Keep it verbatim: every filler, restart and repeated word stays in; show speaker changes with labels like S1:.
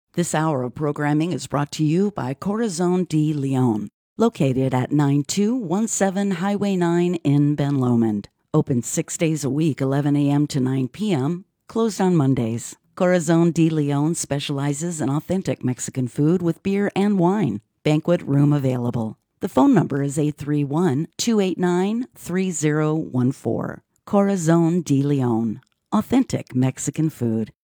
S1: This hour of programming is brought to you by Corazon de Leon, located at nine two one seven Highway nine in Ben Lomond. Open six days a week, eleven a.m. to nine p.m., closed on Mondays. Corazon de Leon specializes in authentic Mexican food with beer and wine. Banquet room available. The phone number is eight three one, two eight nine, three zero one four. Corazon de Leon. Authentic Mexican food.